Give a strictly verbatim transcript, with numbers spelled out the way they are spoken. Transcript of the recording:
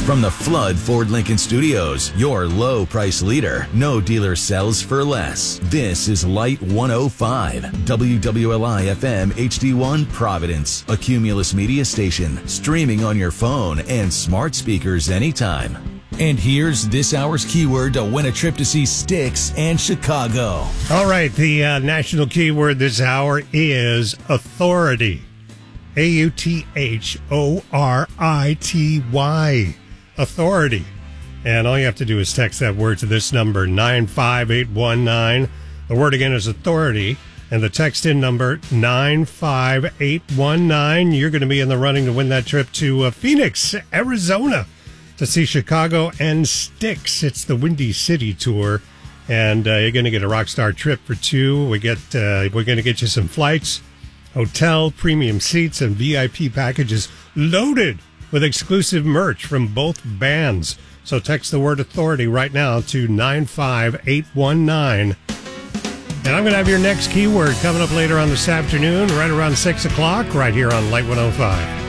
From the Flood Ford Lincoln Studios, your low price leader. No dealer sells for less. This is Light one oh five, W W L I F M H D one Providence, a Cumulus media station, streaming on your phone and smart speakers anytime. And here's this hour's keyword to win a trip to see Styx and Chicago. All right, the uh, national keyword this hour is authority. A U T H O R I T Y. Authority. And all you have to do is text that word to this number, nine five eight one nine. The word again is authority. And the text in number, nine five eight one nine. You're going to be in the running to win that trip to uh, Phoenix, Arizona, to see Chicago and Styx. It's the Windy City Tour. And uh, you're going to get a Rockstar trip for two. We get, uh, we're going to get you some flights, hotel, premium seats, and V I P packages loaded with exclusive merch from both bands. So text the word authority right now to nine five eight one nine. And I'm going to have your next keyword coming up later on this afternoon, right around six o'clock, right here on Light one oh five.